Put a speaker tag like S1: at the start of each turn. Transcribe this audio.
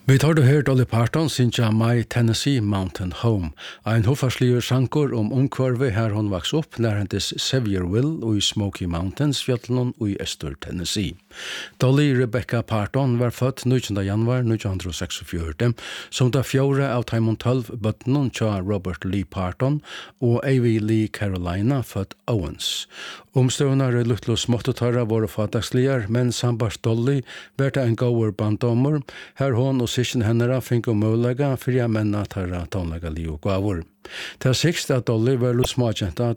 S1: Vi tar det her Dolly Parton sinja My Tennessee Mountain Home, ein hoffarsligur sankur omkvarvi her hon vaks opp nærhendis Saviorville og i Smoky Mountains fjallnon og i Øster Tennessee. Dolly Rebecca Parton var født 19. januar 1946, som da fjore av Taimon 12 bøttenon tja Robert Lee Parton og Avie Lee Carolina født Owens. Omstøvnar luttlo småttetara våre fadagsligar, men sambars Dolly verta en gåur banddommer, her hon og sysken hennara finko mulega fyrir menna tarra tonlega liv og gavur. Ta sikst at Dolly var lusmagenta